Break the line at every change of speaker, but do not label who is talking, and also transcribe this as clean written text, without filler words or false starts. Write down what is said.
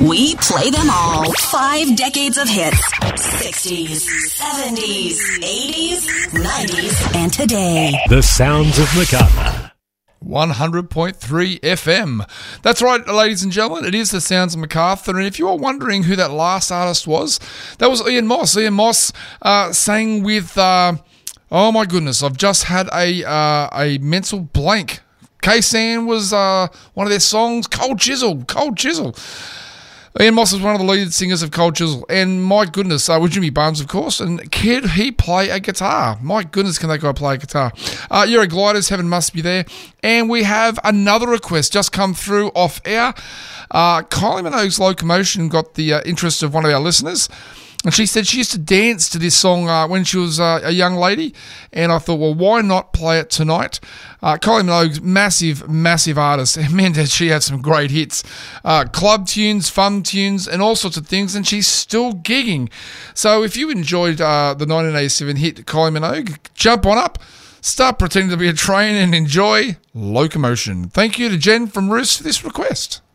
We play them all. 5 decades of hits. 60s, 70s, 80s, 90s, and today.
The Sounds of Macarthur.
100.3 FM. That's right, ladies and gentlemen. It is the Sounds of Macarthur. And if you are wondering who that last artist was, that was Ian Moss. Ian Moss sang with, oh my goodness, I've just had a mental blank. K-San was one of their songs, Cold Chisel. Ian Moss is one of the lead singers of Cold Chisel, and my goodness, with Jimmy Barnes, of course, and can he play a guitar? My goodness, can that guy play a guitar? Euro Gliders, Heaven Must Be There, and we have another request just come through off air. Kylie Minogue's Locomotion got the interest of one of our listeners, and she said she used to dance to this song when she was a young lady, and I thought, well, why not play it tonight? Kylie Minogue's massive artist, and man, does she have some great hits. Club tunes, fun tunes, and all sorts of things, and she's still gigging. So if you enjoyed the 1987 hit Kylie Minogue, jump on up, start pretending to be a train, and enjoy Locomotion. Thank you to Jen from Roos for this request.